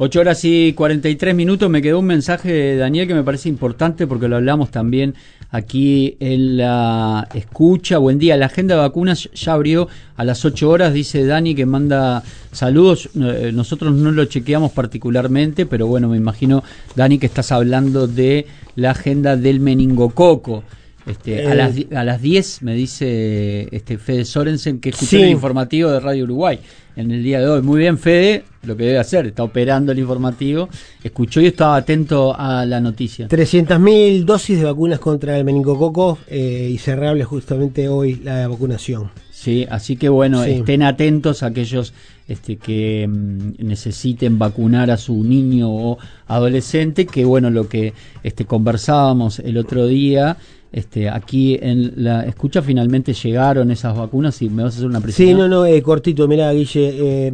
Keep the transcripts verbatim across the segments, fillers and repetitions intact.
ocho horas y cuarenta y tres minutos. Me quedó un mensaje de Daniel que me parece importante porque lo hablamos también aquí en la escucha. Buen día, la agenda de vacunas ya abrió a las ocho horas, dice Dani, que manda saludos. Eh, nosotros no lo chequeamos particularmente, pero bueno, me imagino, Dani, que estás hablando de la agenda del meningococo. Este, eh, a las a las diez me dice este Fede Sorensen que escuchó sí. el informativo de Radio Uruguay en el día de hoy. Muy bien, Fede, lo que debe hacer, está operando el informativo, escuchó y estaba atento a la noticia. trescientas mil dosis de vacunas contra el meningococo eh, y cerrable justamente hoy la vacunación. Sí, así que bueno, sí. estén atentos a aquellos este, que mm, necesiten vacunar a su niño o adolescente, que bueno, lo que este, conversábamos el otro día. Este, aquí en la escucha finalmente llegaron esas vacunas y me vas a hacer una precisión. Sí, no, no, eh, cortito, mirá, Guille, eh,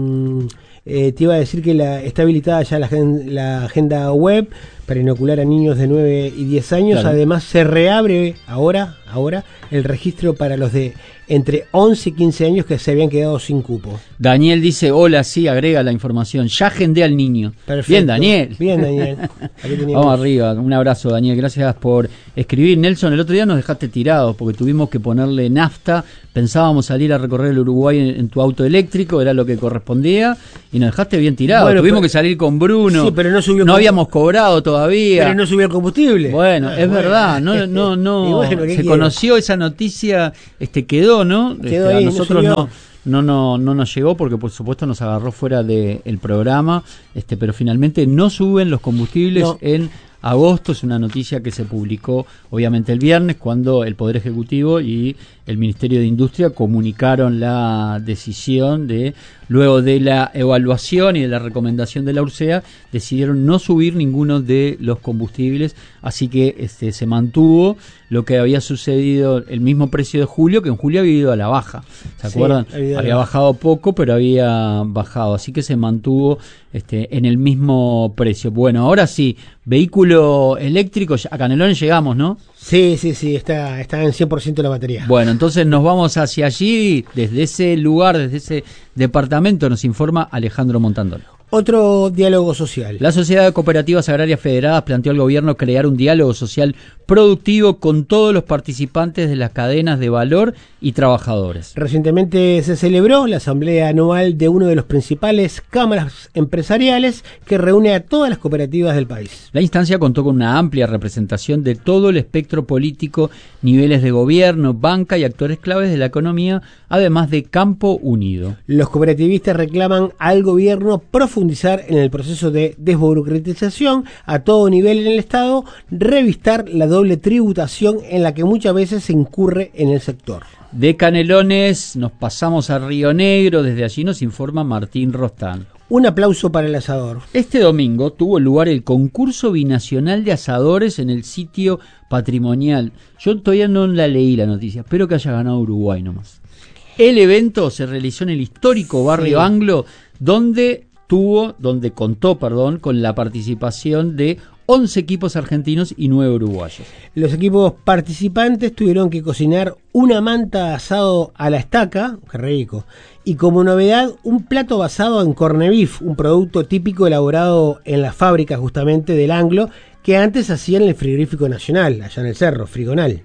eh, te iba a decir que la, está habilitada ya la, la agenda web para inocular a niños de nueve y diez años. Claro. Además se reabre ahora, ahora el registro para los de entre once y quince años que se habían quedado sin cupo. Daniel dice, hola, sí, agrega la información, ya agendé al niño. Perfecto. Bien, Daniel. Bien, Daniel. Vamos arriba, un abrazo, Daniel, gracias por escribir. Nelson, el otro día nos dejaste tirados porque tuvimos que ponerle nafta, pensábamos salir a recorrer el Uruguay en, en tu auto eléctrico, era lo que correspondía, y nos dejaste bien tirados. Bueno, tuvimos pero, que salir con Bruno, sí, pero no, subió no habíamos cobrado todavía. Pero no subió el combustible. Bueno, ah, es bueno. verdad, no, no, no, bueno, se quiero? conoció esa noticia, este quedó, ¿no? Quedó este, ahí, a nosotros no, no, no, no, no nos llegó porque por supuesto nos agarró fuera del programa, este, pero finalmente no suben los combustibles no. en agosto. Es una noticia que se publicó obviamente el viernes cuando el Poder Ejecutivo y el Ministerio de Industria comunicaron la decisión de, luego de la evaluación y de la recomendación de la URSEA, decidieron no subir ninguno de los combustibles, así que este, se mantuvo lo que había sucedido, el mismo precio de julio, que en julio había ido a la baja, ¿se acuerdan? Sí, había, había bajado poco, pero había bajado, así que se mantuvo este, en el mismo precio. Bueno, ahora sí, vehículo eléctrico, a Canelones llegamos, ¿no? Sí, sí, sí, está, está en cien por ciento la batería. Bueno, entonces nos vamos hacia allí, desde ese lugar, desde ese departamento, nos informa Alejandro Montandolo. Otro diálogo social. La Sociedad de Cooperativas Agrarias Federadas planteó al gobierno crear un diálogo social productivo con todos los participantes de las cadenas de valor y trabajadores. Recientemente se celebró la asamblea anual de una de las principales cámaras empresariales que reúne a todas las cooperativas del país. La instancia contó con una amplia representación de todo el espectro político, niveles de gobierno, banca y actores claves de la economía, además de Campo Unido. Los cooperativistas reclaman al gobierno profundizar en el proceso de desburocratización a todo nivel en el Estado, revistar la doble tributación en la que muchas veces se incurre en el sector. De Canelones nos pasamos a Río Negro, desde allí nos informa Martín Rostán. Un aplauso para el asador. Este domingo tuvo lugar el concurso binacional de asadores en el sitio patrimonial. Yo todavía no la leí la noticia, espero que haya ganado Uruguay nomás. El evento se realizó en el histórico barrio sí. Anglo, donde tuvo, donde contó, perdón, con la participación de once equipos argentinos y nueve uruguayos. Los equipos participantes tuvieron que cocinar una manta asado a la estaca, qué rico, y como novedad un plato basado en corned beef, un producto típico elaborado en la fábrica justamente del Anglo, que antes hacían en el frigorífico nacional, allá en el cerro, Frigonal.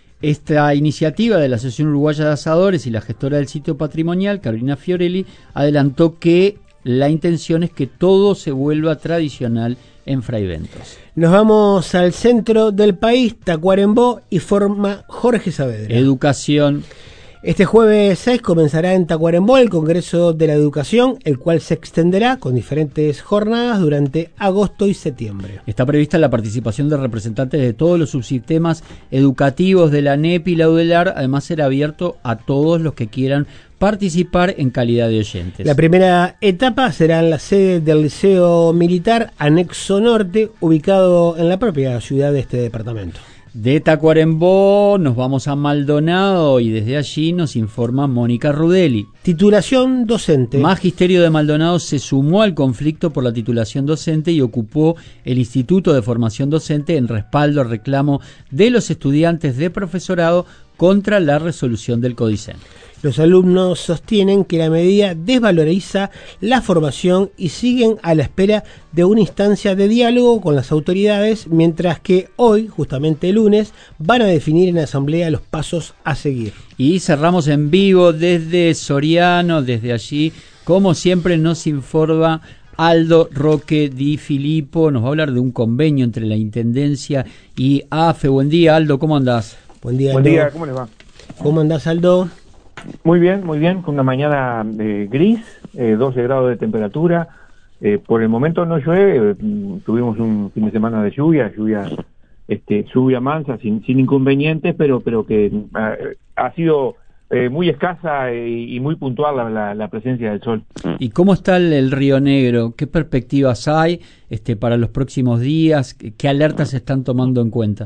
Esta iniciativa de la Asociación Uruguaya de Asadores y la gestora del sitio patrimonial, Carolina Fiorelli, adelantó que la intención es que todo se vuelva tradicional en Fraiventos. Nos vamos al centro del país, Tacuarembó, y forma Jorge Saavedra. Educación. Este jueves seis comenzará en Tacuarembó el Congreso de la Educación, el cual se extenderá con diferentes jornadas durante agosto y septiembre. Está prevista la participación de representantes de todos los subsistemas educativos de la N E P y la UDELAR, además será abierto a todos los que quieran participar en calidad de oyentes. La primera etapa será en la sede del Liceo Militar Anexo Norte, ubicado en la propia ciudad de este departamento. De Tacuarembó nos vamos a Maldonado y desde allí nos informa Mónica Rudelli. Titulación docente. Magisterio de Maldonado se sumó al conflicto por la titulación docente y ocupó el Instituto de Formación Docente en respaldo al reclamo de los estudiantes de profesorado contra la resolución del CODICEN. Los alumnos sostienen que la medida desvaloriza la formación y siguen a la espera de una instancia de diálogo con las autoridades, mientras que hoy, justamente el lunes, van a definir en asamblea los pasos a seguir. Y cerramos en vivo desde Soriano, desde allí, como siempre nos informa Aldo Roque Di Filippo. Nos va a hablar de un convenio entre la Intendencia y AFE. Buen día, Aldo, ¿cómo andás? Buen día, Buen Aldo. día, ¿cómo les va? ¿Cómo andás, Aldo? Muy bien, muy bien, con una mañana eh, gris, eh, doce grados de temperatura. Eh, por el momento no llueve, eh, tuvimos un fin de semana de lluvia, lluvia, este, lluvia mansa, sin, sin inconvenientes, pero, pero que eh, ha sido eh, muy escasa y, y muy puntual la, la, la presencia del sol. ¿Y cómo está el, el Río Negro? ¿Qué perspectivas hay este, para los próximos días? ¿Qué alertas se están tomando en cuenta?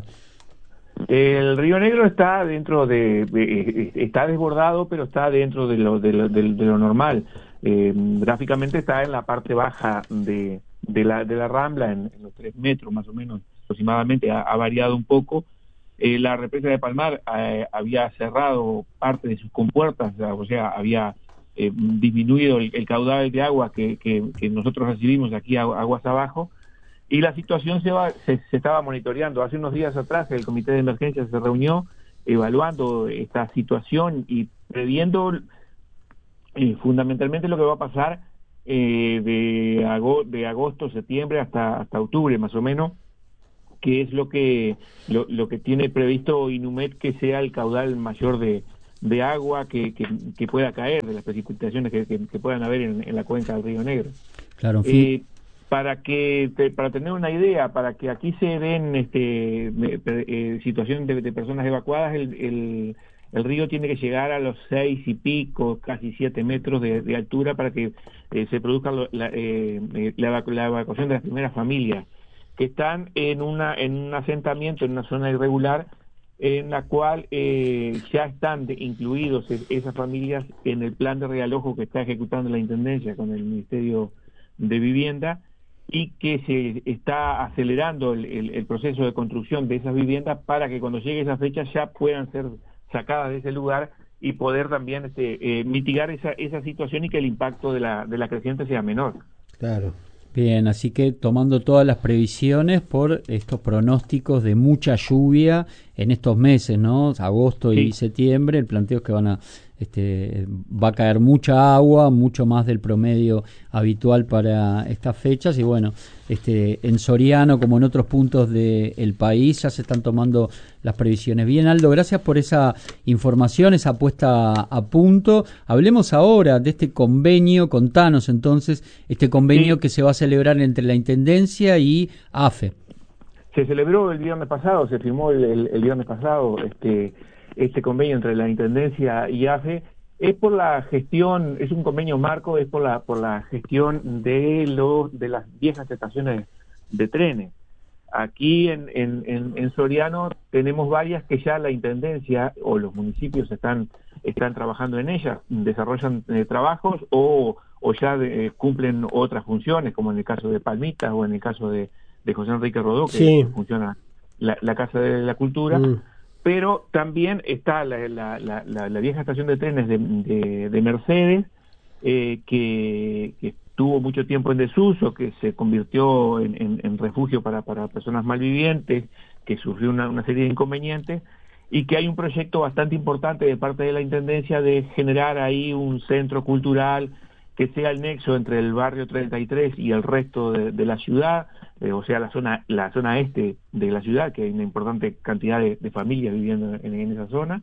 El Río Negro está dentro de, de está desbordado, pero está dentro de lo de lo, de, de lo normal. Eh, gráficamente está en la parte baja de, de la de la Rambla, en, en los tres metros más o menos aproximadamente. Ha, ha variado un poco. Eh, la represa de Palmar eh, había cerrado parte de sus compuertas, o sea, había eh, disminuido el, el caudal de agua que, que, que nosotros recibimos aquí aguas abajo. Y la situación se, va, se, se estaba monitoreando. Hace unos días atrás el Comité de Emergencia se reunió evaluando esta situación y previendo eh, fundamentalmente lo que va a pasar eh, de, ago, de agosto, septiembre hasta, hasta octubre más o menos, que es lo que lo, lo que tiene previsto Inumet que sea el caudal mayor de, de agua que, que, que pueda caer, de las precipitaciones que, que, que puedan haber en, en la cuenca del Río Negro. Claro, en fin. Eh, para que te, para tener una idea, para que aquí se den este eh, situación de, de personas evacuadas, el, el, el río tiene que llegar a los seis y pico, casi siete metros de, de altura para que eh, se produzca la, eh, la, la evacuación de las primeras familias que están en una en un asentamiento en una zona irregular en la cual eh, ya están de, incluidos esas familias en el plan de realojo que está ejecutando la Intendencia con el Ministerio de Vivienda, y que se está acelerando el, el, el proceso de construcción de esas viviendas para que cuando llegue esa fecha ya puedan ser sacadas de ese lugar y poder también este, eh, mitigar esa, esa situación y que el impacto de la, de la creciente sea menor. Claro. Bien, así que tomando todas las previsiones por estos pronósticos de mucha lluvia en estos meses, ¿no? Agosto y sí. septiembre, el planteo es que van a este, va a caer mucha agua, mucho más del promedio habitual para estas fechas, y bueno, este, en Soriano como en otros puntos del país ya se están tomando las previsiones. Bien, Aldo, gracias por esa información, esa puesta a punto. Hablemos ahora de este convenio, contanos entonces, este convenio sí. que se va a celebrar entre la Intendencia y AFE. Se celebró el viernes pasado, se firmó el, el, el viernes pasado este este convenio entre la Intendencia y AFE. Es por la gestión, es un convenio marco, es por la por la gestión de los de las viejas estaciones de trenes. Aquí en, en, en, en Soriano tenemos varias que ya la Intendencia o los municipios están están trabajando en ellas, desarrollan eh, trabajos o, o ya de, eh, cumplen otras funciones, como en el caso de Palmita o en el caso de, de José Enrique Rodó, que sí. funciona la, la Casa de la Cultura. Mm. Pero también está la, la, la, la, la vieja estación de trenes de, de, de Mercedes, eh, que, que estuvo mucho tiempo en desuso, que se convirtió en, en, en refugio para, para personas malvivientes, que sufrió una, una serie de inconvenientes, y que hay un proyecto bastante importante de parte de la Intendencia de generar ahí un centro cultural que sea el nexo entre el barrio treinta y tres y el resto de, de la ciudad, eh, o sea, la zona la zona este de la ciudad, que hay una importante cantidad de, de familias viviendo en, en esa zona.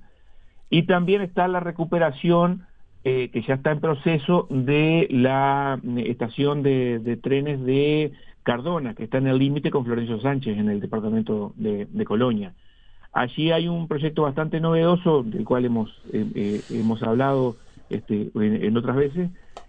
Y también está la recuperación, eh, que ya está en proceso, de la estación de, de trenes de Cardona, que está en el límite con Florencio Sánchez, en el departamento de, de Colonia. Allí hay un proyecto bastante novedoso, del cual hemos, eh, eh, hemos hablado este, en, en otras veces,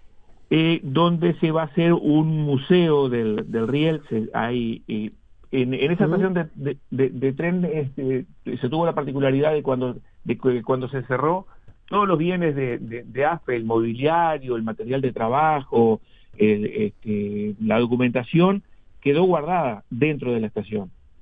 Eh, donde se va a hacer un museo del, del riel. Se, hay, eh, en, en esa estación de, de, de, de tren este, se tuvo la particularidad de cuando, de que cuando se cerró, todos los bienes de, de, de AFE, el mobiliario, el material de trabajo, el, este, la documentación, quedó guardada dentro de la estación.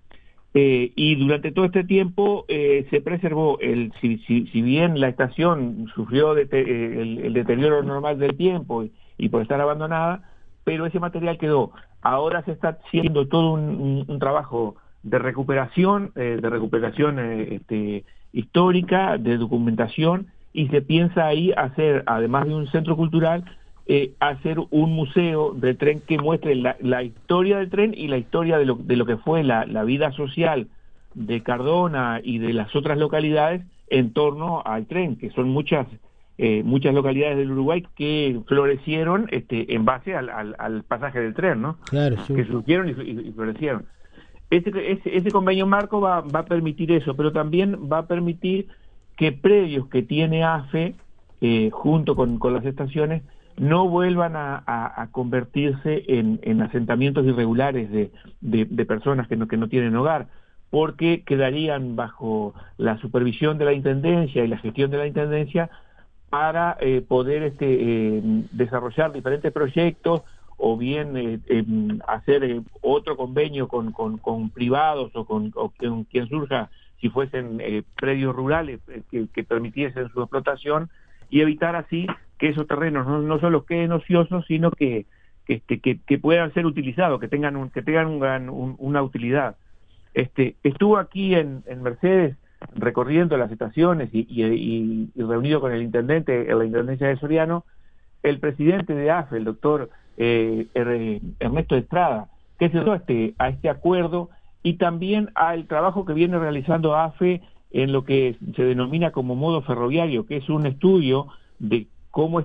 Eh, y durante todo este tiempo eh, se preservó, el si, si, si bien la estación sufrió de te, eh, el, el deterioro normal del tiempo y, y por estar abandonada, pero ese material quedó. Ahora se está haciendo todo un, un, un trabajo de recuperación, eh, de recuperación eh, este, histórica, de documentación, y se piensa ahí hacer, además de un centro cultural, eh, hacer un museo del tren que muestre la, la historia del tren y la historia de lo, de lo que fue la, la vida social de Cardona y de las otras localidades en torno al tren, que son muchas eh, muchas localidades del Uruguay que florecieron este, en base al, al, al pasaje del tren, ¿no? Claro, sí. Que surgieron y, y, y florecieron. Ese, ese, ese convenio marco va, va a permitir eso, pero también va a permitir que predios que tiene AFE, eh, junto con, con las estaciones, no vuelvan a, a, a convertirse en, en asentamientos irregulares de, de, de personas que no, que no tienen hogar, porque quedarían bajo la supervisión de la Intendencia y la gestión de la Intendencia para eh, poder este, eh, desarrollar diferentes proyectos o bien eh, eh, hacer eh, otro convenio con, con, con privados o con, o con quien surja, si fuesen eh, predios rurales eh, que, que permitiesen su explotación, y evitar así que esos terrenos no, no solo queden ociosos, sino que, que, este, que, que puedan ser utilizados, que tengan, un, que tengan un, un, una utilidad. Este, estuvo aquí en, en Mercedes recorriendo las estaciones y, y, y, y reunido con el intendente en la Intendencia de Soriano, el presidente de AFE, el doctor eh, Ernesto Estrada, que se dio a este, a este acuerdo, y también al trabajo que viene realizando AFE en lo que se denomina como modo ferroviario, que es un estudio de cómo